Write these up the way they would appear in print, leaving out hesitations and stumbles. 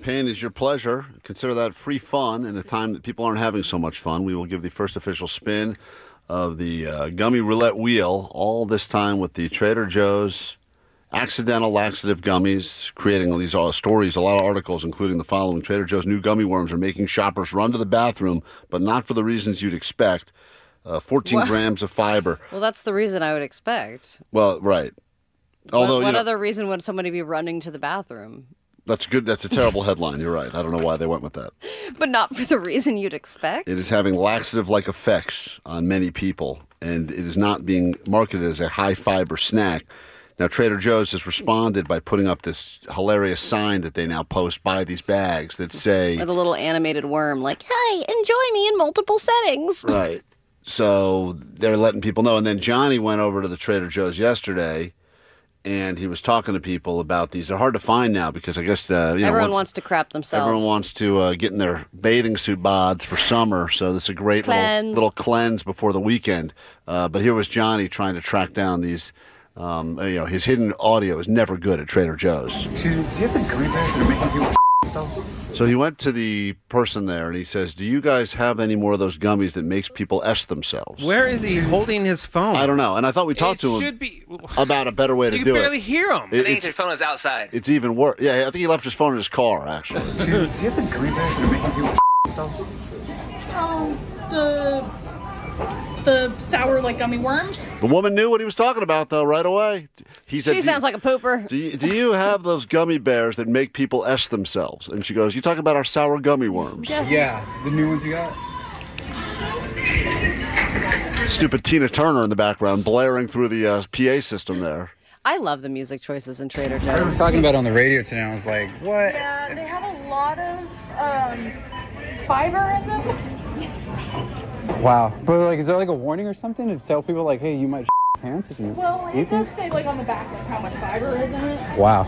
pain is your pleasure. Consider that free fun in a time that people aren't having so much fun. We will give the first official spin of the gummy roulette wheel, all this time with the Trader Joe's accidental laxative gummies, creating all these stories, a lot of articles, including the following. Trader Joe's new gummy worms are making shoppers run to the bathroom, but not for the reasons you'd expect. 14 grams of fiber. Well, that's the reason I would expect. Well, right. Although, what other reason would somebody be running to the bathroom? That's good. That's a terrible headline. You're right. I don't know why they went with that. But not for the reason you'd expect? It is having laxative-like effects on many people, and it is not being marketed as a high-fiber snack. Now, Trader Joe's has responded by putting up this hilarious sign that they now post by these bags that say... With a little animated worm, like, hey, enjoy me in multiple settings. Right. So they're letting people know. And then Johnny went over to the Trader Joe's yesterday, and he was talking to people about these. They're hard to find now because I guess everyone wants to crap themselves. Everyone wants to get in their bathing suit bods for summer. So this is a great little cleanse before the weekend. But here was Johnny trying to track down these. His hidden audio is never good at Trader Joe's. Do you have the gummy bears that are making people themselves? So he went to the person there and he says, "Do you guys have any more of those gummies that makes people S themselves?" Where is he holding his phone? I don't know. And I thought we talked to him about a better way to do it. You can barely hear him. I think his phone is outside. It's even worse. Yeah, I think he left his phone in his car, actually. Do you have the gummy bears that are making people themselves? The sour, like, gummy worms? The woman knew what he was talking about, though, right away. He said, she sounds like a pooper. Do you have those gummy bears that make people S themselves? And she goes, you talking about our sour gummy worms? Yes. Yeah, the new ones you got. Stupid Tina Turner in the background blaring through the PA system there. I love the music choices in Trader I was Joe's. talking about it on the radio today, and I was like, what? Yeah, they have a lot of fiber in them. Wow. But, like, is there, like, a warning or something to tell people, like, hey, you might your pants if you Well, eat it does these? say, like, on the back, like, how much fiber is in it. Wow.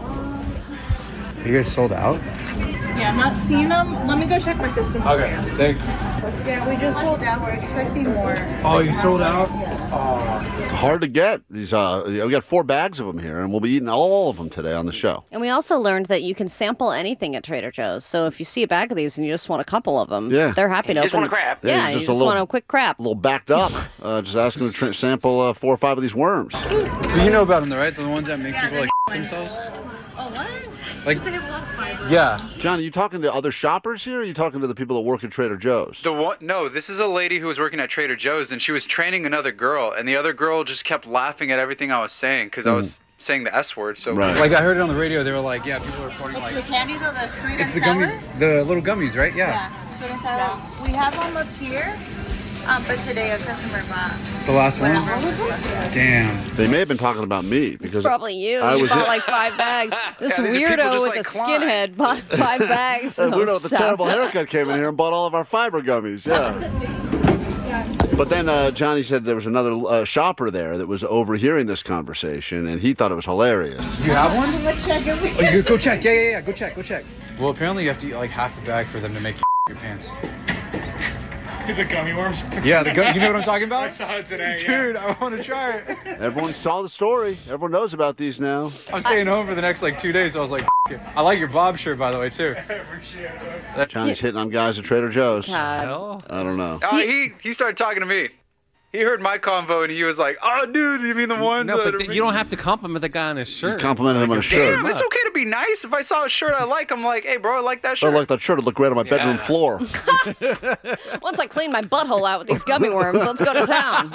You guys sold out? Yeah, I'm not seeing them. Let me go check my system. Okay, thanks. Yeah, we just sold out. We're expecting more. Oh, you sold out? Hard to get. These, we got 4 bags of them here, and we'll be eating all of them today on the show. And we also learned that you can sample anything at Trader Joe's. So if you see a bag of these and you just want a couple of them, they're happy to just open. want a crap. Yeah, you just want a quick crap. A little backed up. Just ask them to sample 4 or 5 of these worms. But you know about them, though, right? The ones that make people, like, themselves? Oh, what? Like, They have a lot of fiber. yeah. John, are you talking to other shoppers here, or are you talking to the people that work at Trader Joe's? No, this is a lady who was working at Trader Joe's, and she was training another girl, and the other girl just kept laughing at everything I was saying because I was saying the S word. So, Like, I heard it on the radio. They were like, yeah, people are reporting, The like, candy, though, the sweet it's and the sour? gummy, the little gummies, right? Yeah. Yeah, sweet and sour. We have them up here, but today a customer bought. The last one? Yeah. Damn. They may have been talking about me because It's probably you. I You was bought like 5 bags. This Yeah, these are people weirdo just with like a Klein. skinhead bought 5 bags. And of Bruno with the sour. terrible haircut came in here and bought all of our fiber gummies. Yeah. But then Johnny said there was another shopper there that was overhearing this conversation, and he thought it was hilarious. Do you have one? Check it. Oh, you go check. Yeah. Go check. Well, apparently you have to eat like half the bag for them to make your pants. The gummy worms? Yeah, you know what I'm talking about? I saw it today, Dude, I want to try it. Everyone saw the story. Everyone knows about these now. I'm staying home for the next like 2 days, so I was like, it. I like your Bob shirt, by the way, too. Johnny's hitting on guys at Trader Joe's. God. I don't know. He started talking to me. He heard my convo and he was like, "Oh, dude, you mean the ones?" No, that but are you don't have to compliment the guy on his shirt. You complimented him on a shirt. Damn, it's okay to be nice. If I saw a shirt I like, I'm like, "Hey, bro, I like that I shirt." like that shirt. It looked great on my bedroom floor. Once I clean my butthole out with these gummy worms, let's go to town.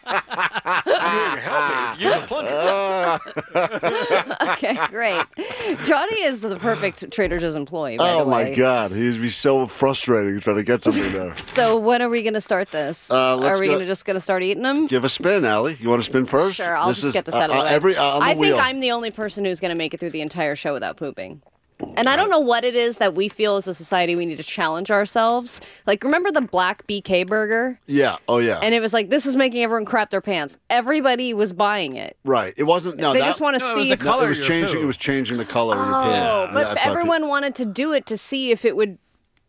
Help me. Use a plunger. Okay, great. Johnny is the perfect Trader Joe's employee, by the Oh way. my God, he'd be so frustrating trying to get something there. So when are we going to start this? Let's are we go- just going to start eating them? Give a spin, Allie. You want to spin first? Sure, I'll just get this out of the way. On the I wheel. think I'm the only person who's going to make it through the entire show without pooping. And I don't know what it is that we feel as a society we need to challenge ourselves. Like, remember the black BK burger? Yeah. Oh, yeah. And it was like, this is making everyone crap their pants. Everybody was buying it. Right. It wasn't. No, They that, just want to see if it was changing. It was changing the color of your poo. Oh, but That's how everyone wanted to do it to see if it would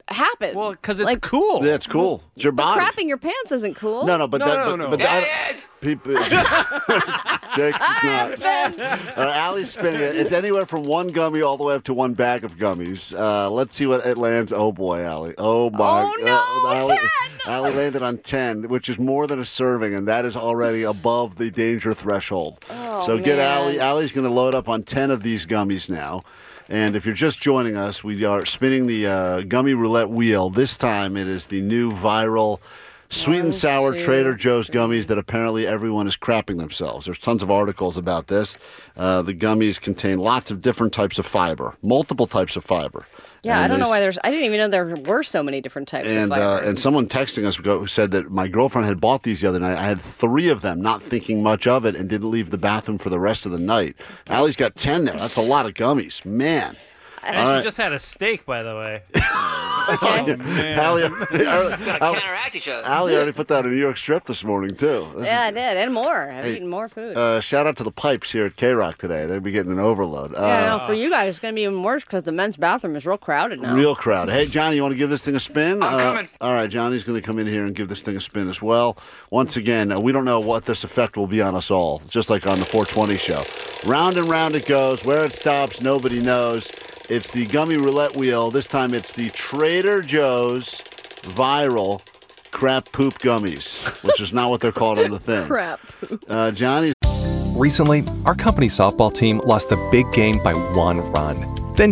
happen? Well, because it's Like, cool. Yeah, it's cool. It's your body. crapping your pants isn't cool. No, but No. people. Jake's not. Allie's spinning it. It's anywhere from one gummy all the way up to one bag of gummies. Let's see what it lands. Oh boy, Allie. Oh my. Oh no, 10. Allie landed on 10, which is more than a serving, and that is already above the danger threshold. Oh, so get man. Allie. Allie's going to load up on 10 of these gummies now. And if you're just joining us, we are spinning the gummy roulette wheel. This time it is the new viral sweet and sour Trader Joe's gummies that apparently everyone is crapping themselves. There's tons of articles about this. The gummies contain lots of different types of fiber, multiple types of fiber. Yeah, And I don't know they why I didn't even know there were so many different types of fiber. And someone texting us who said that my girlfriend had bought these the other night. I had 3 of them, not thinking much of it, and didn't leave the bathroom for the rest of the night. Allie's got 10 there. That's a lot of gummies. Man. And she just had a steak, by the way. It's okay. Allie, It's gonna counteract each other. Allie already put that in New York Strip this morning, too. Yeah, I did, and more. I've eaten more food. Shout out to the pipes here at K-Rock today. They'll be getting an overload. Yeah, no, for you guys, it's going to be even worse because the men's bathroom is real crowded now. Real crowd. Hey, Johnny, you want to give this thing a spin? I'm coming. All right, Johnny's going to come in here and give this thing a spin as well. Once again, we don't know what this effect will be on us all, just like on the 420 show. Round and round it goes. Where it stops, nobody knows. It's the gummy roulette wheel. This time it's the Trader Joe's viral crap poop gummies, which is not what they're called on the thing. Crap. Johnny's. Recently, our company softball team lost the big game by 1 run.